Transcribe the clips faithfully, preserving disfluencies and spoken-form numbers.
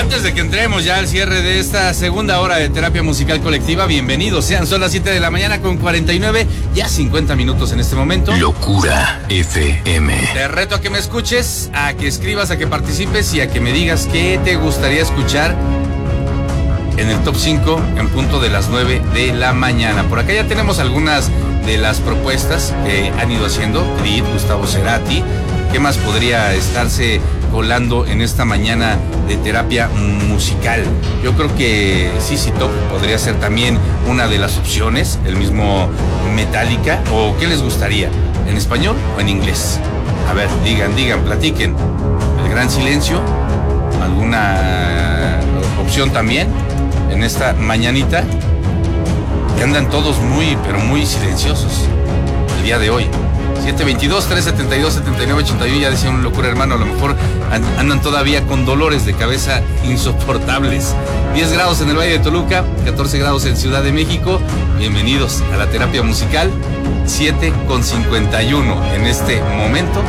antes de que entremos ya al cierre de esta segunda hora de terapia musical colectiva, bienvenidos sean, son las siete de la mañana con cuarenta y nueve, ya cincuenta minutos en este momento. Locura F M. Te reto a que me escuches, a que escribas, a que participes y a que me digas qué te gustaría escuchar en el top cinco en punto de las nueve de la mañana. Por acá ya tenemos algunas de las propuestas que han ido haciendo Creed, Gustavo Cerati. ¿Qué más podría estarse colando en esta mañana de terapia musical? Yo creo que C C Top podría ser también una de las opciones, el mismo Metallica, o ¿qué les gustaría? ¿En español o en inglés? A ver, digan, digan, platiquen. El Gran Silencio, ¿alguna opción también en esta mañanita? Que andan todos muy, pero muy silenciosos el día de hoy. siete veintidós, trescientos setenta y dos, setenta y nueve ochenta y uno, ya decía un locura hermano, a lo mejor andan todavía con dolores de cabeza insoportables. diez grados en el Valle de Toluca, catorce grados en Ciudad de México. Bienvenidos a la terapia musical, siete con cincuenta y uno en este momento.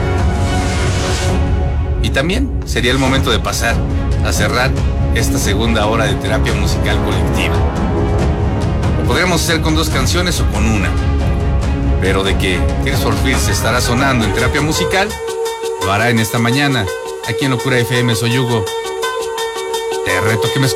Y también sería el momento de pasar a cerrar esta segunda hora de terapia musical colectiva. Lo podríamos hacer con dos canciones o con una. Pero de que Tears for Fears estará sonando en terapia musical, lo hará en esta mañana. Aquí en Locura F M, soy Hugo. Te reto que me